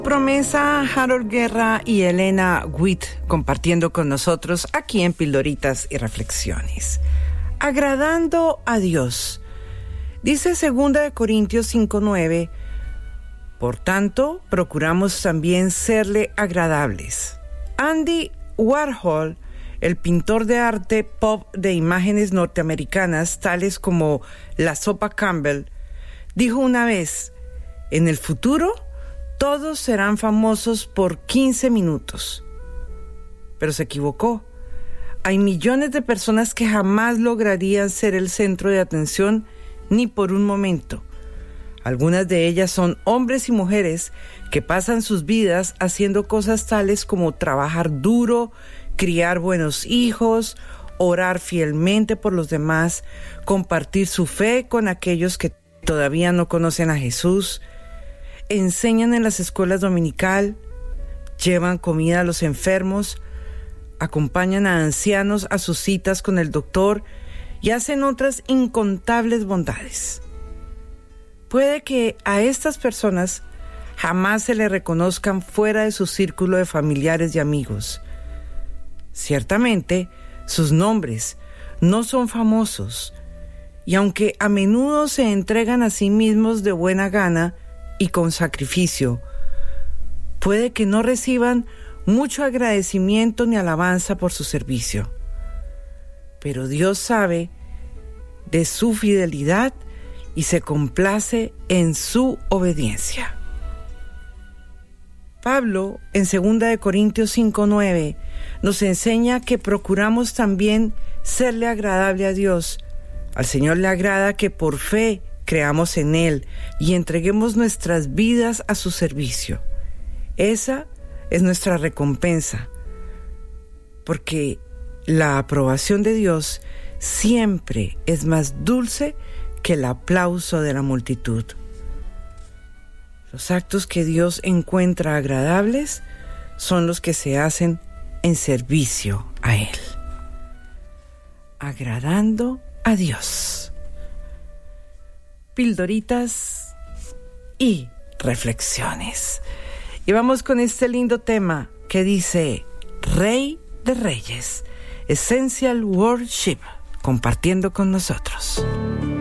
Promesa, Harold Guerra y Elena Witt compartiendo con nosotros aquí en Pildoritas y Reflexiones. Agradando a Dios. Dice 2 Corintios 5:9, por tanto, procuramos también serle agradables. Andy Warhol, el pintor de arte pop de imágenes norteamericanas, tales como la sopa Campbell, dijo una vez, en el futuro, todos serán famosos por 15 minutos. Pero se equivocó. Hay millones de personas que jamás lograrían ser el centro de atención ni por un momento. Algunas de ellas son hombres y mujeres que pasan sus vidas haciendo cosas tales como trabajar duro, criar buenos hijos, orar fielmente por los demás, compartir su fe con aquellos que todavía no conocen a Jesús, enseñan en las escuelas dominical, llevan comida a los enfermos, acompañan a ancianos a sus citas con el doctor y hacen otras incontables bondades. Puede que a estas personas jamás se les reconozcan fuera de su círculo de familiares y amigos. Ciertamente, sus nombres no son famosos, y aunque a menudo se entregan a sí mismos de buena gana y con sacrificio, puede que no reciban mucho agradecimiento ni alabanza por su servicio. Pero Dios sabe de su fidelidad y se complace en su obediencia. Pablo, en 2 Corintios 5:9, nos enseña que procuramos también serle agradable a Dios. Al Señor le agrada que por fe creamos en Él y entreguemos nuestras vidas a su servicio. Esa es nuestra recompensa, porque la aprobación de Dios siempre es más dulce que el aplauso de la multitud. Los actos que Dios encuentra agradables son los que se hacen en servicio a Él. Agradando a Dios. Pildoritas y reflexiones. Y vamos con este lindo tema que dice Rey de Reyes, Essential Worship, compartiendo con nosotros.